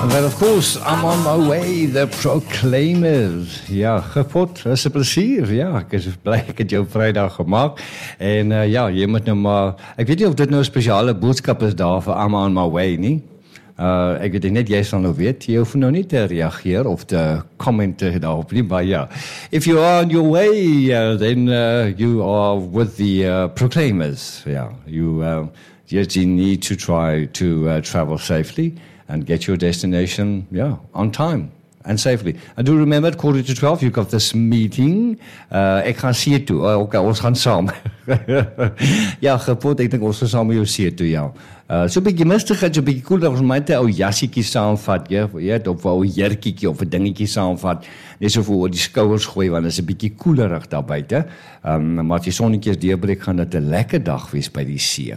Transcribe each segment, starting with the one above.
Well, of course, I'm on my way, the Proclaimers. Ja, gepot, dat is een plezier. Ja, ek is blij ek het jou Vrydag gemaakt. En ja, jy moet nou maar... Ek weet nie of dit nou 'n spesiale boodskap is daar vir I'm on my way, nie? Ek weet net, jy sal nou weet, jy hoef nou nie te reageer of te commenten daarop nie, maar ja. If you are on your way, then you are with the Proclaimers. Yeah, you need to try to travel safely and get your destination, on time and safely. And do remember, at 11:45, you've got this meeting. Ek gaan see toe. Okay, ons gaan saam. Ja, gepot, ek dink ons gaan saam met jou see toe, ja. So 'n bietjie mistig, so 'n bietjie koeler, ons moet 'n ou jassietjie saamvat, ja, of 'n ou jerkietjie of 'n dingetjie saamvat, net so voor die skouers gooi, want dit is 'n bietjie koelerig daar buite. Maar as die sonnetjie deurbreek, gaan dit 'n lekker dag wees by die see.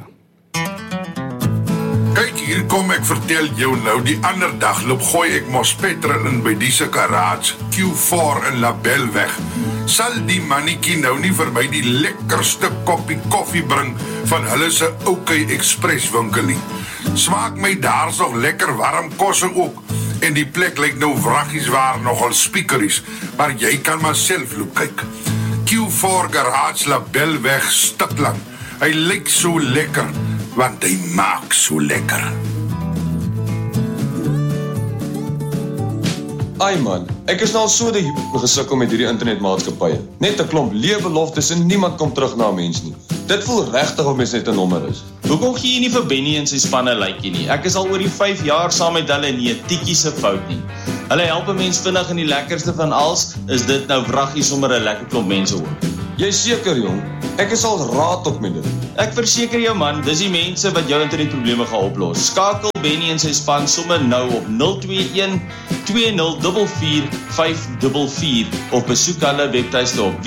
Hier kom ek vertel jou nou, die ander dag loop gooi ek mos petrol in by die se garage, Q4 in Labelweg. Sal die mannetjie nou nie vir my die lekkerste koppie koffie bring van hulle se OK Express winkel nie. Smaak my daar's nog lekker warm kosse ook, en die plek lyk nou wraggies waar nogal speakeries, maar jy kan maar self loop kyk. Q4 garage Labelweg Stikland. Hy lyk so lekker, want hy maak so lekker. Ai man, ek is nou al so gesukkel met hierdie internetmaatskappye. Net 'n klomp leebeloftes en niemand kom terug na 'n mens nie. Dit voel regtig of mens net 'n nommer is. Hoekom gee jy nie vir Benny en sy spanne lykie nie? Ek is al oor die 5 jaar saam met hulle, nie 'n tikkie se fout nie. Hulle help 'n mens vinnig, en die lekkerste van alles is dit nou wraggie sommer 'n lekker klomp mense ook. Jy seker, jong? Ek is al raad op met dit. Ek verseker jou man, dis die mense wat jou internetprobleme gaan oplos. Skakel Benny en sy span sommer nou op 021 2044 544 of besoek hulle webtuiste op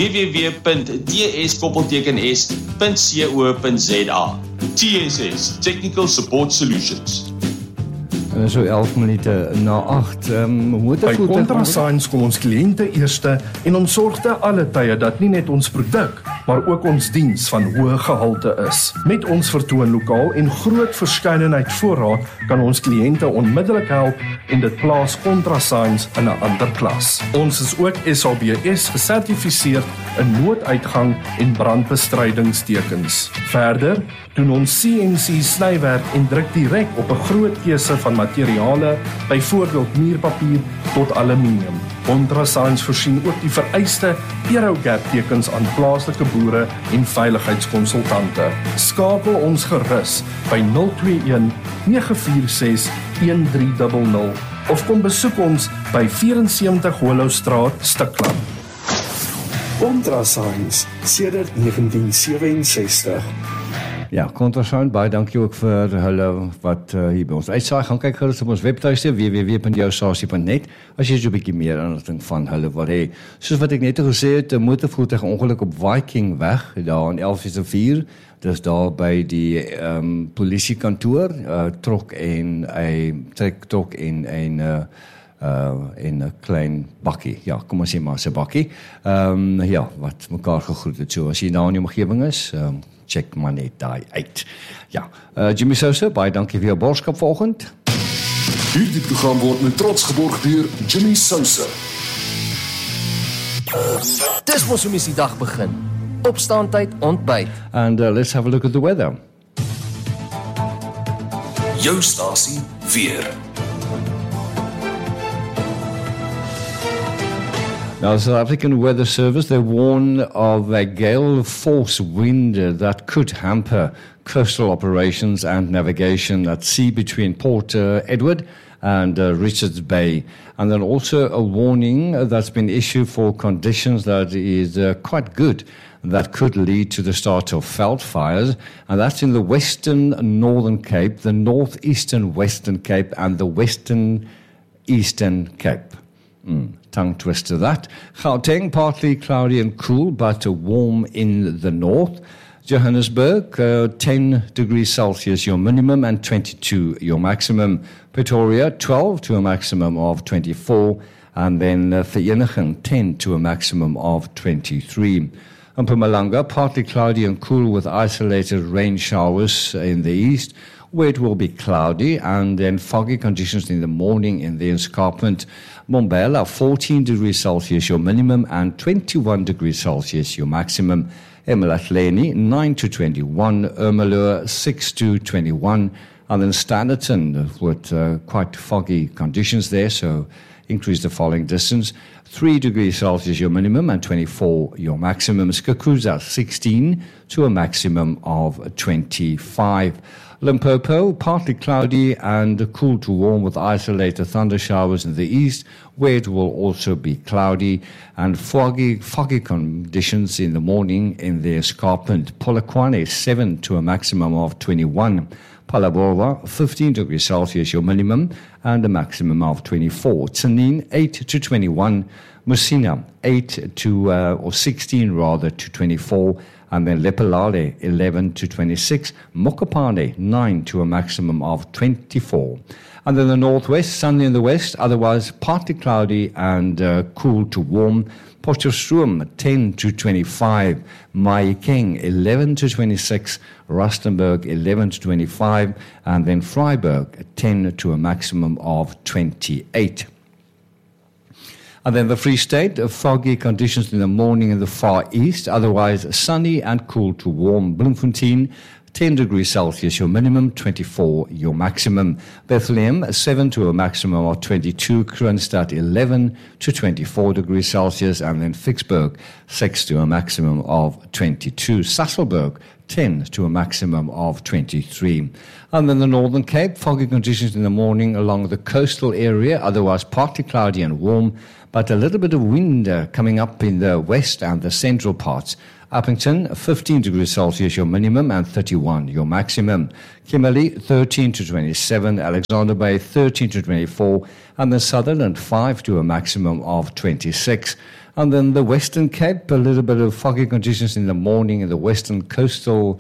www.ts.co.za. TSS, Technical Support Solutions. En so 11 minute na 8. By ContraSigns kom ons kliënte eerste en ons sorg te alle tye dat nie net ons produk, maar ook ons diens van hoë gehalte is. Met ons vertoonlokaal en groot verskeidenheid voorraad kan ons kliënte onmiddellik help en dit plaas ContraSigns in 'n ander klas. Ons is ook SABS gesertifiseerd in nooduitgang en brandbestrydingstekens. Verder doen ons CNC snywerk en druk direk op 'n groot keuse van materiale, byvoorbeeld muurpapier tot aluminium. ContraSigns voorsien ook die vereiste Aerogap tekens aan plaaslike boere en veiligheidskonsultante. Skakel ons gerus by 021 946 1300 of kom besoek ons by 74 Hollowstraat, Stikland. ContraSigns sedert 1967. Ja, ContraSigns, baie dankie ook vir hulle wat hier by ons uitsaai. Gaan kyk gerus op ons webtuiste www.jousasie.net as jy so 'n bietjie meer inligting van hulle wil hê. Soos wat ek net gesê het, 'n motorvoertuig ongeluk op Vikingweg, daar in 11:04. Dis daar by die polisiekantoor, trok en 'n klein bakkie. Ja, kom ons sê maar 'n bakkie. Ja, wat mekaar gegroet het. So as jy daar in die omgewing is, check maar net daai uit. Ja, Jimmy Sousa, baie dankie vir jou boodskap vanoggend. Hierdie program word met trots geborg deur Jimmy Sousa. Dis mos hoe mens die dag begin. Opstaantyd, ontbyt. And let's have a look at the weather. Jou stasie weer. Now, the South African Weather Service, they warn of a gale force wind that could hamper coastal operations and navigation at sea between Port Edward and Richards Bay. And then also a warning that's been issued for conditions that is quite good, that could lead to the start of veld fires, and that's in the western Northern Cape, the northeastern Western Cape, and the western Eastern Cape. Tongue twister that. Gauteng, partly cloudy and cool, but warm in the north. Johannesburg, 10 degrees Celsius your minimum and 22 your maximum. Pretoria, 12 to a maximum of 24. And then Vereeniging, 10 to a maximum of 23. Mpumalanga, partly cloudy and cool with isolated rain showers in the east. where it will be cloudy and then foggy conditions in the morning in the escarpment. Mbombela, 14 degrees Celsius, your minimum, and 21 degrees Celsius, your maximum. Emalahleni, 9 to 21, Ermelo, 6 to 21, and then Standerton with quite foggy conditions there, so increase the following distance. 3 degrees Celsius, your minimum, and 24, your maximum. Skakuza, 16 to a maximum of 25. Limpopo, partly cloudy and cool to warm with isolated thunder showers in the east, where it will also be cloudy and foggy conditions in the morning in the escarpment. Polokwane, 7 to a maximum of 21. Phalaborwa, 15 degrees Celsius, your minimum, and a maximum of 24. Tsenin, 8 to 21. Musina, 8 to, or 16 rather, to 24. And then Lepelale, 11 to 26. Mokopane, 9 to a maximum of 24. And then the northwest, sunny in the west, otherwise partly cloudy and cool to warm. Potchefstroom, 10 to 25. Mahikeng, 11 to 26. Rustenburg, 11 to 25. And then Freiburg, 10 to a maximum of 28. And then the Free State, foggy conditions in the morning in the far east, otherwise sunny and cool to warm. Bloemfontein, 10 degrees Celsius, your minimum, 24, your maximum. Bethlehem, 7 to a maximum of 22. Kroonstad, 11 to 24 degrees Celsius. And then Vicksburg, 6 to a maximum of 22. Sasolburg, 10 to a maximum of 23. And then the Northern Cape, foggy conditions in the morning along the coastal area, otherwise partly cloudy and warm, but a little bit of wind coming up in the west and the central parts. Uppington, 15 degrees Celsius, your minimum, and 31, your maximum. Kimberley, 13 to 27. Alexander Bay, 13 to 24. And then Sutherland, 5 to a maximum of 26. And then the Western Cape, a little bit of foggy conditions in the morning in the western coastal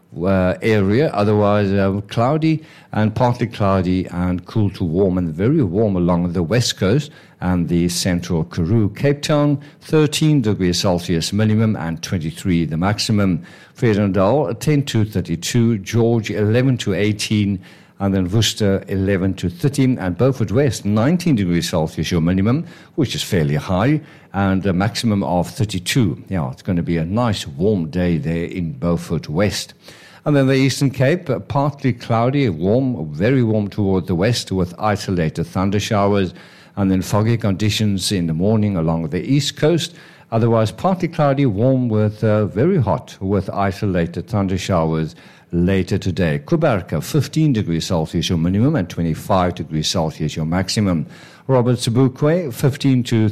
area, otherwise cloudy and partly cloudy and cool to warm and very warm along the west coast and the central Karoo. Cape Town, 13 degrees Celsius minimum and 23 the maximum. Vredendal, 10 to 32. George, 11 to 18. And then Worcester, 11 to 13. And Beaufort West, 19 degrees Celsius, your minimum, which is fairly high, and a maximum of 32. Yeah, it's going to be a nice warm day there in Beaufort West. And then the Eastern Cape, partly cloudy, warm, very warm toward the west with isolated thunder showers, and then foggy conditions in the morning along the east coast. Otherwise, partly cloudy, warm with very hot with isolated thunder showers later today. Kuberka, 15 degrees Celsius, your minimum, and 25 degrees Celsius, your maximum. Robert Sobukwe, 15 to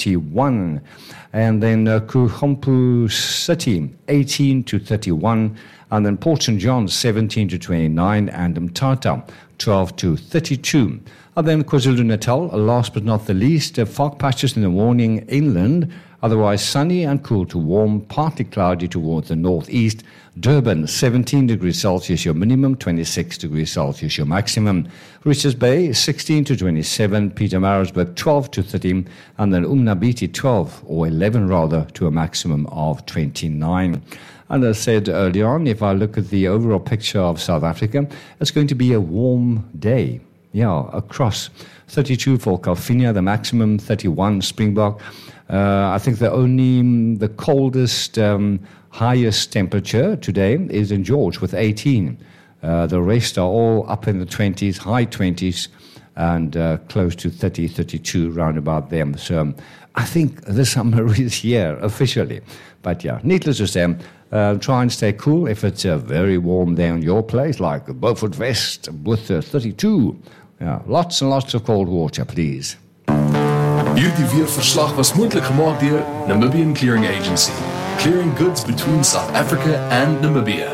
31. And then Kuhompu City, 18 to 31. And then Port St. John, 17 to 29. And Mthatha, 12 to 32. And then KwaZulu-Natal, last but not the least, fog patches in the morning inland, otherwise sunny and cool to warm, partly cloudy towards the northeast. Durban, 17 degrees Celsius, your minimum, 26 degrees Celsius, your maximum. Richards Bay, 16 to 27. Pietermaritzburg, 12 to 13. And then Umnabiti, 12, or 11 rather, to a maximum of 29. And as I said earlier on, if I look at the overall picture of South Africa, it's going to be a warm day. Yeah, across 32 for Calvinia, the maximum 31 Springbok. I think the coldest, highest temperature today is in George with 18. The rest are all up in the 20s, high 20s, and close to 30, 32, round about them. So I think the summer is here officially. But yeah, needless to say, try and stay cool if it's very warm there in your place, like Beaufort West with 32. Yeah, lots and lots of cold water, please. Hierdie weerverslag was moontlik gemaak deur Namibian Clearing Agency, clearing goods between South Africa and Namibia.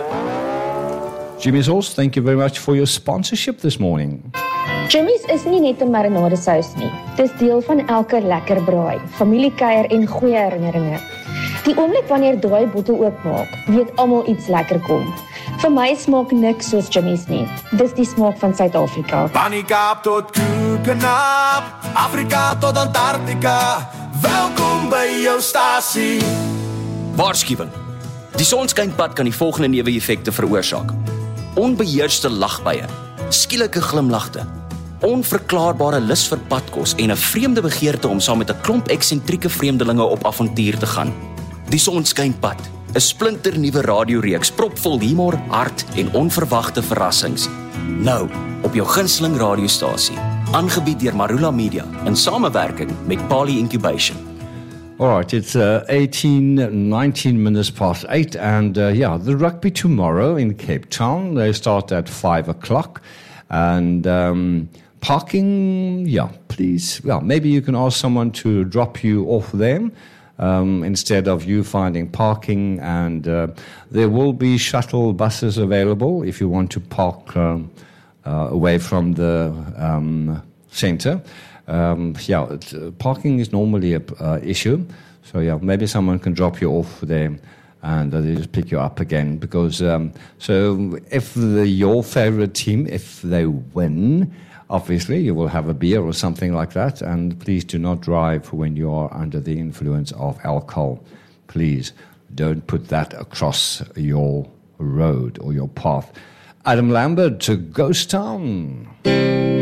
Jimmy's Horse, thank you very much for your sponsorship this morning. Jimmy's is nie net 'n marinade sous nie. Dis deel van elke lekker braai, familiekuier en goeie herinneringe. Die oomblik wanneer daai bottel oopmaak, weet almal iets lekker kom. Vir my smaak niks soos Jimmy's nie. Dis die smaak van Suid-Afrika. Van die Kaap tot Koekenaap, Afrika tot Antarktika. Welkom by jou stasie. Waarskuwing. Die sonskynpad kan die volgende neeweffekte veroorsaak. onbeheerste lagbuie, skielike glimlagte, onverklaarbare lus vir padkos en 'n vreemde begeerte om saam met 'n klomp eksentrieke vreemdelinge op avontuur te gaan. Die Son skyn pad, 'n splinternuwe radioreeks propvol humor, hart en onverwagte verrassings. Nou, op jou gunsteling radiostasie, aangebied deur Marula Media in samewerking met Pali Incubation. All right, it's 19 minutes past 8, and the rugby tomorrow in Cape Town. They start at 5 o'clock, and parking, please, maybe you can ask someone to drop you off there instead of you finding parking, and there will be shuttle buses available if you want to park away from the centre. Parking is normally a issue, so maybe someone can drop you off there and they just pick you up again, because so if your favorite team, if they win, obviously you will have a beer or something like that, and please do not drive when you are under the influence of alcohol. Please don't put that across your road or your path. Adam Lambert to Ghost Town.